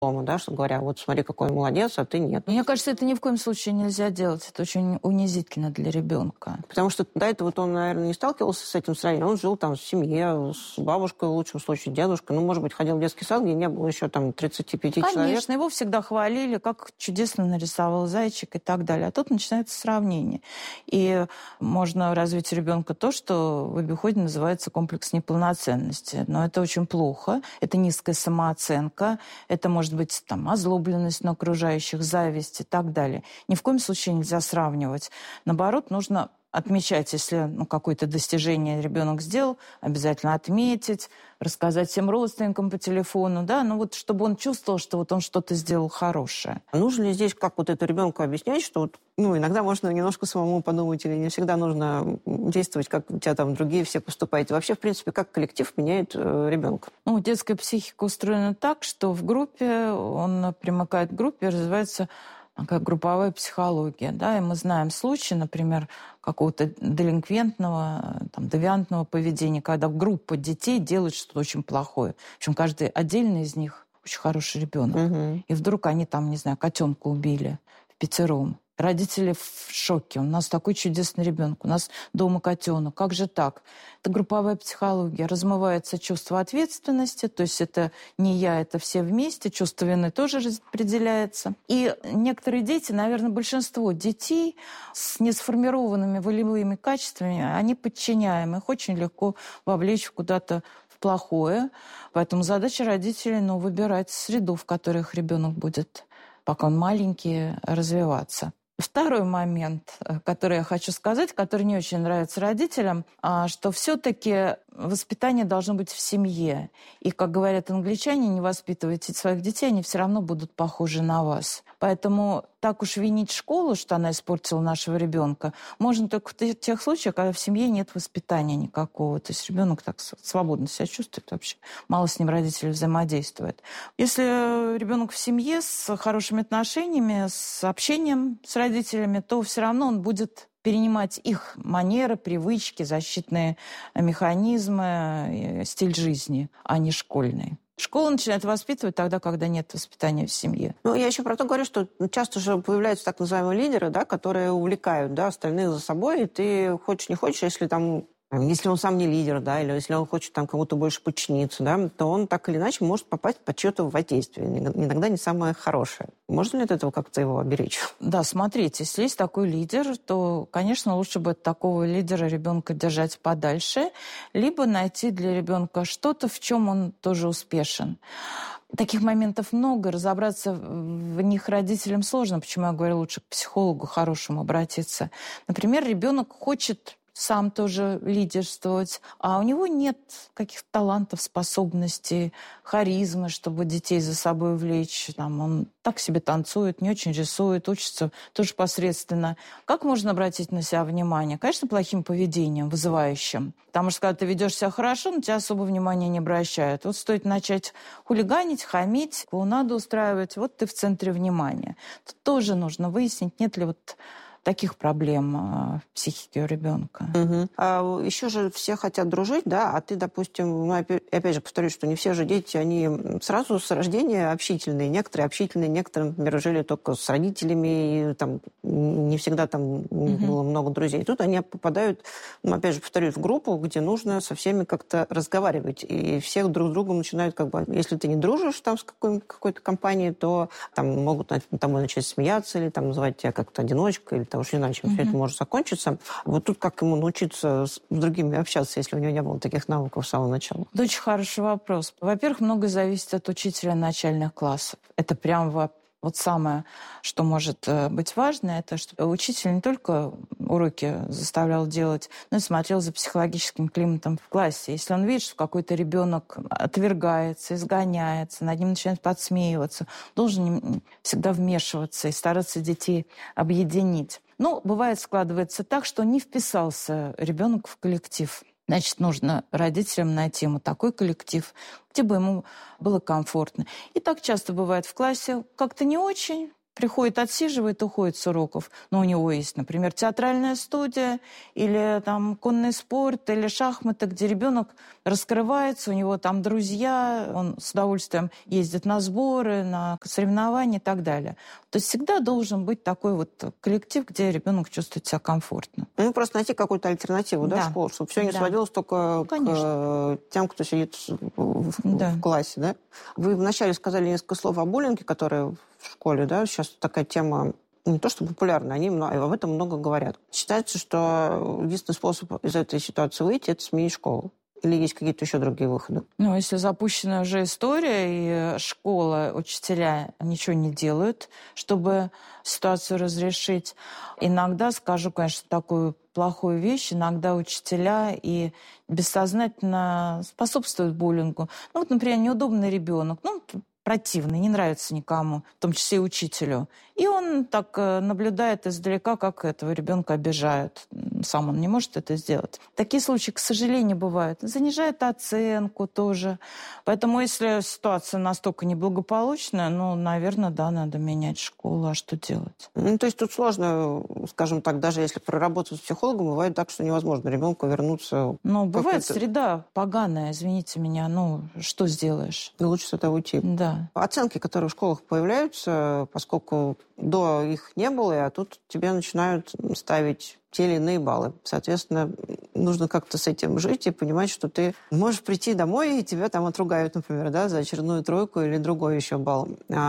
дома, да, что говоря, вот смотри, какой он молодец, а ты нет. Мне кажется, это ни в коем случае нельзя делать. Это очень унизительно для ребенка. Потому что до этого вот он, наверное, не сталкивался с этим сравнением. Он жил там в семье, с бабушкой, в лучшем случае, дедушкой. Ну, может быть, ходил в детский сад, где не было еще там 35 человек. Конечно, его всегда хвалили, как чудесно нарисовал зайчик и так далее. А тут начинается сравнение. И можно развить у ребенка то, что в обиходе называется комплекс неполноценности. Но это очень плохо. Это низкая самооценка. Это может быть там озлобленность на окружающих, зависть и так далее. Ни в коем случае нельзя сравнивать. Наоборот, нужно отмечать, если какое-то достижение ребенок сделал, обязательно отметить, рассказать всем родственникам по телефону, да, чтобы он чувствовал, что вот он что-то сделал хорошее. А нужно ли здесь как вот это ребенку объяснять, что иногда можно немножко самому подумать, или не всегда нужно действовать, как у тебя там другие все поступают. И вообще, в принципе, как коллектив меняет ребенка? Детская психика устроена так, что в группе, он примыкает к группе, развивается как групповая психология, да, и мы знаем случаи, например, какого-то делинквентного, девиантного поведения, когда группа детей делает что-то очень плохое. Причем каждый отдельный из них очень хороший ребенок. Угу. И вдруг они котенка убили впятером. Родители в шоке. У нас такой чудесный ребенок, у нас дома котенок. Как же так? Это групповая психология. Размывается чувство ответственности, то есть это не я, это все вместе. Чувство вины тоже распределяется. И некоторые дети, наверное, большинство детей с несформированными волевыми качествами, они подчиняемы. Их очень легко вовлечь куда-то в плохое. Поэтому задача родителей выбирать среду, в которой их ребенок будет, пока он маленький, развиваться. Второй момент, который я хочу сказать, который не очень нравится родителям, что все-таки воспитание должно быть в семье. И, как говорят англичане, не воспитывайте своих детей, они все равно будут похожи на вас. Поэтому так уж винить школу, что она испортила нашего ребенка, можно только в тех случаях, когда в семье нет воспитания никакого. То есть ребенок так свободно себя чувствует вообще. Мало с ним родители взаимодействуют. Если ребенок в семье с хорошими отношениями, с общением с родителями, то все равно он будет перенимать их манеры, привычки, защитные механизмы, стиль жизни, а не школьный. Школа начинает воспитывать тогда, когда нет воспитания в семье. Я еще про то говорю, что часто же появляются так называемые лидеры, да, которые увлекают, да, остальных за собой, и ты хочешь не хочешь, если он сам не лидер, да, или если он хочет кому-то больше подчиниться, да, то он так или иначе может попасть под чьё-то воздействие, иногда не самое хорошее. Можно ли от этого как-то его оберечь? Да, смотрите, если есть такой лидер, то, конечно, лучше бы от такого лидера ребенка держать подальше, либо найти для ребенка что-то, в чем он тоже успешен. Таких моментов много, разобраться в них родителям сложно, почему я говорю, лучше к психологу хорошему обратиться. Например, ребенок хочет сам тоже лидерствовать, а у него нет каких-то талантов, способностей, харизмы, чтобы детей за собой увлечь. Он так себе танцует, не очень рисует, учится тоже посредственно. Как можно обратить на себя внимание? Конечно, плохим поведением, вызывающим. Потому что когда ты ведешь себя хорошо, на тебя особо внимания не обращают. Вот стоит начать хулиганить, хамить, клоунаду устраивать, вот ты в центре внимания. Тут тоже нужно выяснить, нет ли таких проблем в психике у ребенка. Угу. А еще же все хотят дружить, да, а ты, допустим, опять же повторюсь, что не все же дети, они сразу с рождения общительные. Некоторые общительные, некоторые, например, жили только с родителями, и не всегда было много друзей. И тут они попадают, опять же повторюсь, в группу, где нужно со всеми как-то разговаривать. И все друг с другом начинают если ты не дружишь с какой-то компанией, то могут начать смеяться или называть тебя как-то одиночкой, или потому что иначе все это может закончиться. Вот тут как ему научиться с другими общаться, если у него не было таких навыков с самого начала? Это очень хороший вопрос. Во-первых, многое зависит от учителя начальных классов. Это прям самое, что может быть важно, это что учитель не только уроки заставлял делать, но и смотрел за психологическим климатом в классе. Если он видит, что какой-то ребенок отвергается, изгоняется, над ним начинает подсмеиваться, должен всегда вмешиваться и стараться детей объединить. Бывает, складывается так, что не вписался ребенок в коллектив. Значит, нужно родителям найти ему такой коллектив, где бы ему было комфортно. И так часто бывает в классе. Как-то не очень, приходит, отсиживает, уходит с уроков. Но у него есть, например, театральная студия или там конный спорт или шахматы, где ребенок раскрывается, у него там друзья, он с удовольствием ездит на сборы, на соревнования и так далее. То есть всегда должен быть такой вот коллектив, где ребенок чувствует себя комфортно. Ну, просто найти какую-то альтернативу, да, в школу, чтобы все не сводилось только к тем, кто сидит в классе, да? Вы вначале сказали несколько слов о буллинге, которые в школе, да, сейчас такая тема не то что популярна, они об этом много говорят. Считается, что единственный способ из этой ситуации выйти – это сменить школу. Или есть какие-то еще другие выходы? Ну, если запущена уже история, и школа, учителя ничего не делают, чтобы ситуацию разрешить. Иногда, скажу, конечно, такую плохую вещь, иногда учителя и бессознательно способствуют буллингу. Ну, вот, например, неудобный ребенок, противный, не нравится никому, в том числе и учителю. И он так наблюдает издалека, как этого ребенка обижают. Сам он не может это сделать. Такие случаи, к сожалению, бывают. Занижает оценку тоже. Поэтому, если ситуация настолько неблагополучная, наверное, да, надо менять школу. А что делать? То есть тут сложно, скажем так, даже если проработать с психологом, бывает так, что невозможно ребенку вернуться. Бывает среда поганая, извините меня. Что сделаешь? Лучше с этого уйти. Да. Оценки, которые в школах появляются, поскольку до их не было, а тут тебе начинают ставить те или иные баллы. Соответственно, нужно как-то с этим жить и понимать, что ты можешь прийти домой, и тебя там отругают, например, да, за очередную тройку или другой еще балл.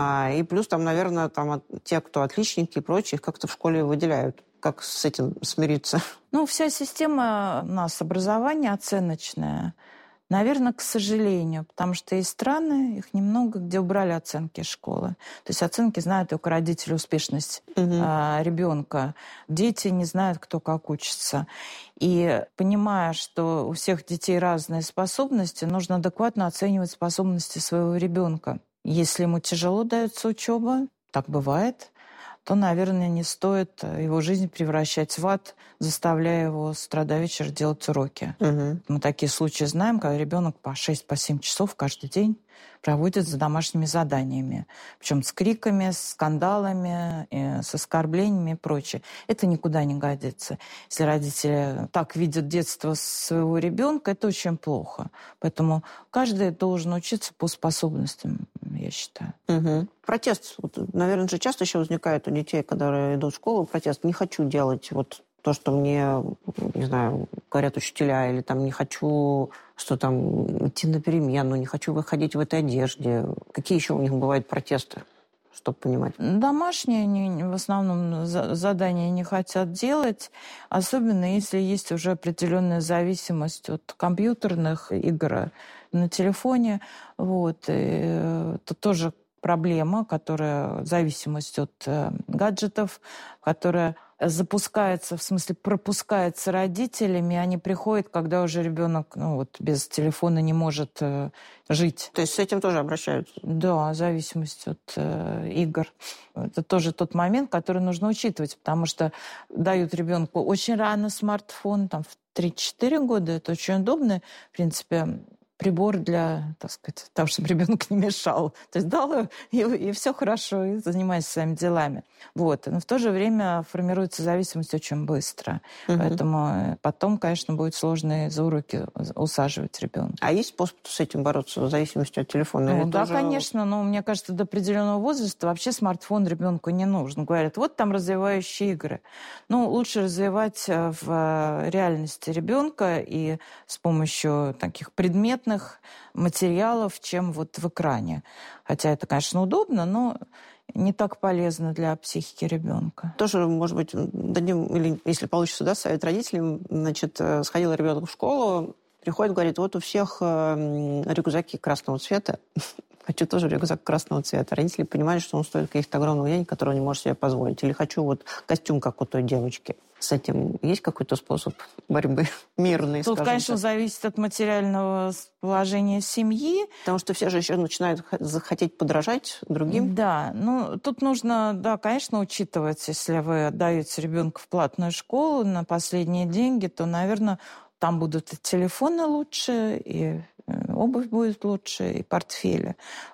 И плюс там, наверное, те, кто отличники и прочие, их как-то в школе выделяют. Как с этим смириться? Вся система у нас образования оценочная. Наверное, к сожалению, потому что есть страны, их немного, где убрали оценки из школы. То есть оценки знают только родители успешность ребенка. Дети не знают, кто как учится. И понимая, что у всех детей разные способности, нужно адекватно оценивать способности своего ребенка. Если ему тяжело дается учеба, так бывает, то, наверное, не стоит его жизнь превращать в ад, заставляя его с утра до вечера делать уроки. Мы такие случаи знаем, когда ребенок по 6-7 часов каждый день проводит за домашними заданиями. Причем с криками, с скандалами, с оскорблениями и прочее. Это никуда не годится. Если родители так видят детство своего ребенка, это очень плохо. Поэтому каждый должен учиться по способностям, я считаю. Протест, наверное, же часто еще возникает у детей, которые идут в школу, протест. Не хочу делать то, что мне, не знаю, говорят учителя, или не хочу, идти на перемену, не хочу выходить в этой одежде. Какие еще у них бывают протесты, чтобы понимать? Домашние они в основном задания не хотят делать, особенно если есть уже определенная зависимость от компьютерных игр на телефоне. Это тоже проблема, зависимость от гаджетов, которая запускается, в смысле пропускается родителями, они приходят, когда уже ребенок без телефона не может жить. То есть с этим тоже обращаются? Да, зависимость от игр. Это тоже тот момент, который нужно учитывать, потому что дают ребенку очень рано смартфон, в 3-4 года, это очень удобно, в принципе, прибор для, того, чтобы ребенок не мешал. То есть дал, и все хорошо, и занимайся своими делами. Но в то же время формируется зависимость очень быстро. Поэтому потом, конечно, будет сложно за уроки усаживать ребенка. А есть способ с этим бороться, в зависимости от телефона? Да, конечно, но мне кажется, до определенного возраста вообще смартфон ребенку не нужен. Говорят, там развивающие игры. Лучше развивать в реальности ребенка и с помощью таких предметных материалов, чем в экране. Хотя это, конечно, удобно, но не так полезно для психики ребенка. Тоже, может быть, дадим, или если получится, совет родителям. Сходил ребенок в школу, приходит, говорит, у всех рюкзаки красного цвета. Хочу тоже рюкзак красного цвета. Родители понимают, что он стоит каких-то огромных денег, которые он не может себе позволить. Или хочу костюм, как у той девочки. С этим есть какой-то способ борьбы мирный, Тут, конечно, зависит от материального положения семьи. Потому что все же еще начинают захотеть подражать другим. Да, тут нужно, конечно, учитывать, если вы отдаете ребенка в платную школу на последние деньги, то, наверное, там будут и телефоны лучше, и обувь будет лучше, и портфели.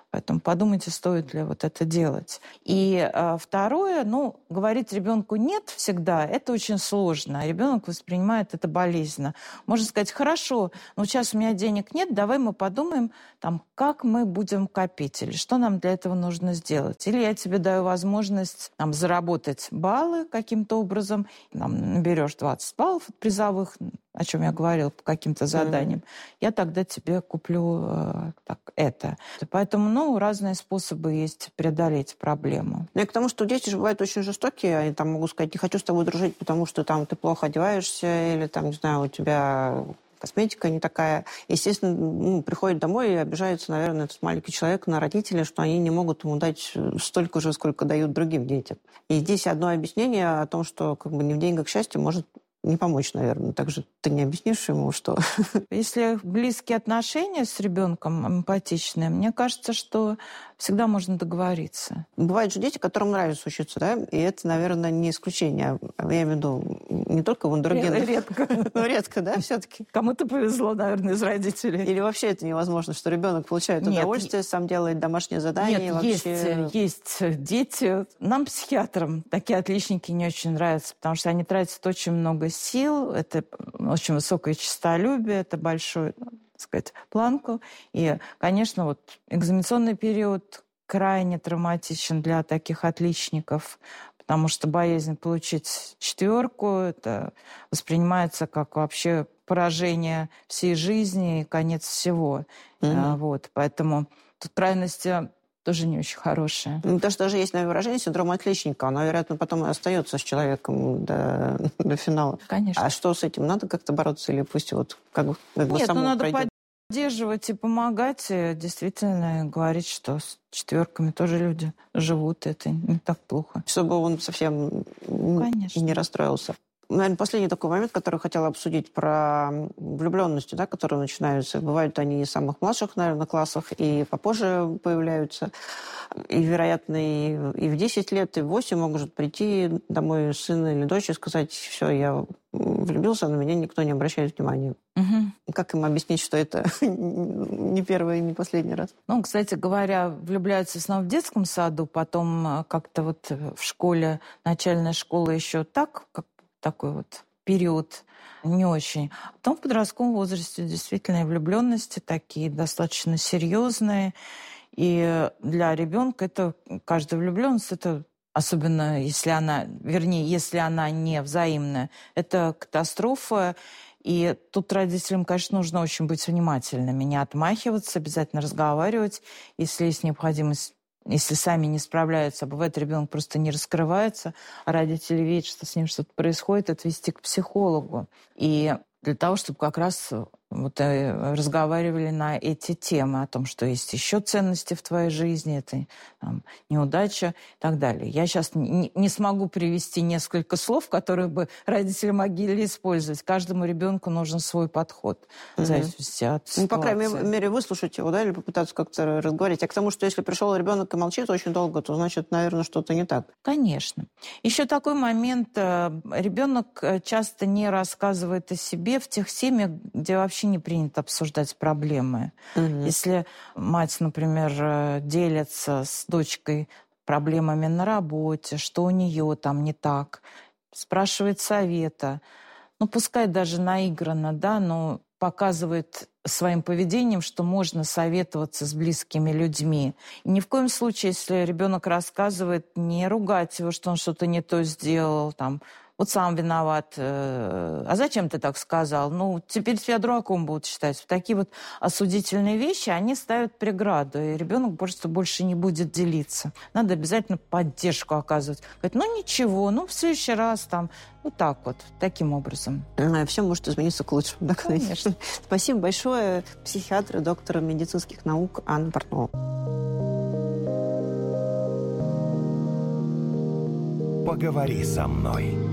Поэтому подумайте, стоит ли вот это делать. И второе, говорить ребенку «нет» всегда, это очень сложно. Ребенок воспринимает это болезненно. Можно сказать: хорошо, но сейчас у меня денег нет, давай мы подумаем, как мы будем копить, или что нам для этого нужно сделать. Или я тебе даю возможность заработать баллы каким-то образом, наберешь 20 баллов от призовых, о чем я говорила, по каким-то заданиям, я тогда тебе куплю это. Поэтому, разные способы есть преодолеть проблему. Я к тому, что дети же бывают очень жестокие, они могут сказать: не хочу с тобой дружить, потому что ты плохо одеваешься, или не знаю, у тебя косметика не такая. Естественно, приходит домой и обижается, наверное, этот маленький человек на родителей, что они не могут ему дать столько же, сколько дают другим детям. И здесь одно объяснение о том, что не в деньгах счастье, может не помочь, наверное. Также ты не объяснишь ему, что... Если близкие отношения с ребенком эмпатичные, мне кажется, что всегда можно договориться. Бывают же дети, которым нравится учиться, да? И это, наверное, не исключение. Я имею в виду не только вундеркинды. Редко. Редко, да, все-таки? Кому-то повезло, наверное, из родителей. Или вообще это невозможно, что ребенок получает удовольствие, сам делает домашние задания? Нет, вообще... есть дети. Нам, психиатрам, такие отличники не очень нравятся, потому что они тратят очень много сил, это очень высокое честолюбие, это большую, планку. И, конечно, экзаменационный период крайне травматичен для таких отличников, потому что боязнь получить 4 это воспринимается как вообще поражение всей жизни и конец всего. Поэтому тут крайности тоже не очень хорошие. Потому что даже есть, наверное, выражение синдром отличника. Оно, вероятно, потом и остается с человеком до финала. Конечно. А что с этим? Надо как-то бороться или пусть Нет, само надо пройдет? Поддерживать и помогать. Действительно говорить, что с 4 тоже люди живут. Это не так плохо. Чтобы он совсем не расстроился. Наверное, последний такой момент, который хотела обсудить, про влюбленности, которые начинаются. Бывают они и в самых младших, наверное, классах, и попозже появляются. И, вероятно, и в 10 лет, и в 8 может прийти домой сын или дочь и сказать: все, я влюбился, на меня никто не обращает внимания. Угу. Как им объяснить, что это не первый и не последний раз? Кстати говоря, влюбляются в основном в детском саду, потом как-то в школе, начальная школа еще такой период не очень. А потом в подростковом возрасте действительно влюбленности такие достаточно серьезные. И для ребенка это каждая влюбленность, это особенно если она не взаимная, это катастрофа. И тут родителям, конечно, нужно очень быть внимательными, не отмахиваться, обязательно разговаривать, если есть необходимость. Если сами не справляются, бывает, ребенок просто не раскрывается, а родители видят, что с ним что-то происходит, отвести к психологу. И для того, чтобы как раз разговаривали на эти темы, о том, что есть еще ценности в твоей жизни, это неудача и так далее. Я сейчас не смогу привести несколько слов, которые бы родители могли использовать. Каждому ребенку нужен свой подход в зависимости от ситуации. По крайней мере, выслушать его, или попытаться как-то разговаривать. А к тому, что если пришел ребенок и молчит очень долго, то значит, наверное, что-то не так. Конечно. Еще такой момент. Ребенок часто не рассказывает о себе в тех семьях, где вообще не принято обсуждать проблемы. Если мать, например, делится с дочкой проблемами на работе, что у нее там не так, спрашивает совета, пускай даже наигранно, но показывает своим поведением, что можно советоваться с близкими людьми. И ни в коем случае, если ребенок рассказывает, не ругать его, что он что-то не то сделал, сам виноват. А зачем ты так сказал? Теперь тебя дураком будут считать. Такие осудительные вещи, они ставят преграду, и ребенок просто больше не будет делиться. Надо обязательно поддержку оказывать. Говорит, ничего, в следующий раз таким образом. Все может измениться к лучшему. Да, конечно. Спасибо большое. Психиатр и доктор медицинских наук Анна Портнова. Поговори со мной.